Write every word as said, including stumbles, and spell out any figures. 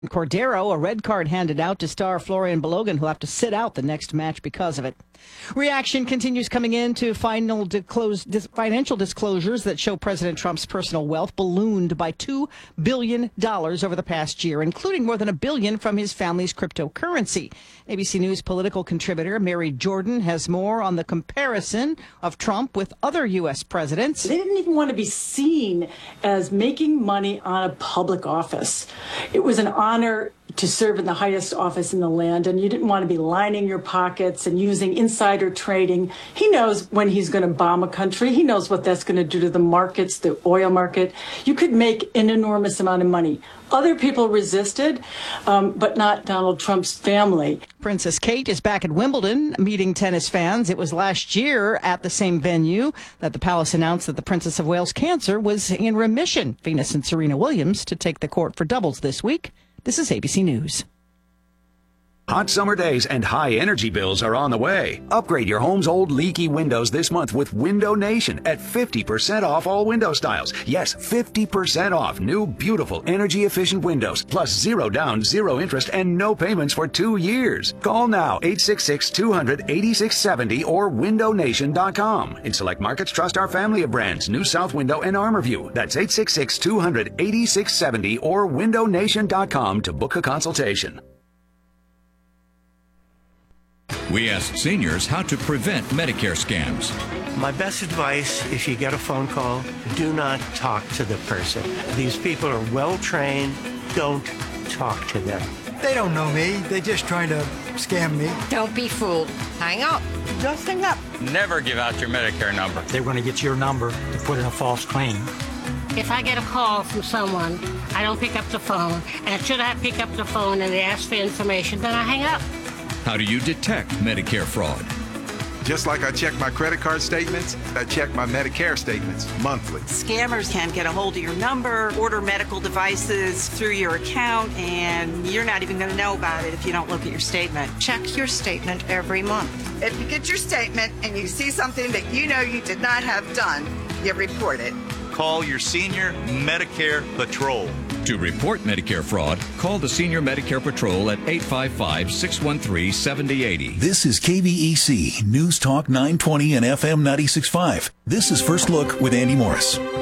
Cordero, a red card handed out to star Florian Balogun, who'll have to sit out the next match because of it. Reaction continues coming in to final disclose, dis, financial disclosures that show President Trump's personal wealth ballooned by two billion dollars over the past year, including more than a billion from his family's cryptocurrency. A B C News political contributor Mary Jordan has more on the comparison of Trump with other U S presidents. They didn't even want to be seen as making money on a public office. It was an honor to serve in the highest office in the land, and you didn't want to be lining your pockets and using insider trading. He knows when he's going to bomb a country. He knows what that's going to do to the markets, the oil market. You could make an enormous amount of money. Other people resisted, um, but not Donald Trump's family. Princess Kate is back at Wimbledon meeting tennis fans. It was last year at the same venue that the palace announced that the Princess of Wales' cancer was in remission. Venus and Serena Williams to take the court for doubles this week. This is A B C News. Hot summer days and high energy bills are on the way. Upgrade your home's old leaky windows this month with Window Nation at fifty percent off all window styles. Yes, fifty percent off new, beautiful, energy-efficient windows. Plus zero down, zero interest, and no payments for two years. Call now, eight six six, two hundred, eighty-six seventy or window nation dot com. In select markets, trust our family of brands, New South Window and ArmorView. That's eight six six, two hundred, eighty-six seventy or window nation dot com to book a consultation. We asked seniors how to prevent Medicare scams. My best advice, if you get a phone call, do not talk to the person. These people are well trained. Don't talk to them. They don't know me. They're just trying to scam me. Don't be fooled. Hang up. Just hang up. Never give out your Medicare number. They're going to get your number to put in a false claim. If I get a call from someone, I don't pick up the phone, and should I pick up the phone and they ask for information, then I hang up. How do you detect Medicare fraud? Just like I check my credit card statements, I check my Medicare statements monthly. Scammers can get a hold of your number, order medical devices through your account, and you're not even going to know about it if you don't look at your statement. Check your statement every month. If you get your statement and you see something that you know you did not have done, you report it. Call your Senior Medicare Patrol. To report Medicare fraud, call the Senior Medicare Patrol at eight five five, six one three, seven zero eight zero. This is K V E C News Talk nine twenty and F M ninety-six point five. This is First Look with Andy Morris.